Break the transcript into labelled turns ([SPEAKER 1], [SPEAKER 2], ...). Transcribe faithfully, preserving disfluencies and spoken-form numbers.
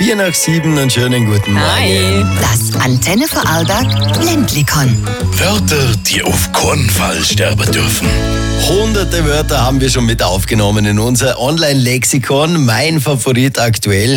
[SPEAKER 1] vier nach sieben, einen schönen guten Morgen.
[SPEAKER 2] Hi.
[SPEAKER 3] Das Antenne Vorarlberg Ländlikon.
[SPEAKER 4] Wörter, die auf keinen Fall sterben dürfen.
[SPEAKER 1] Hunderte Wörter haben wir schon mit aufgenommen in unser Online-Lexikon. Mein Favorit aktuell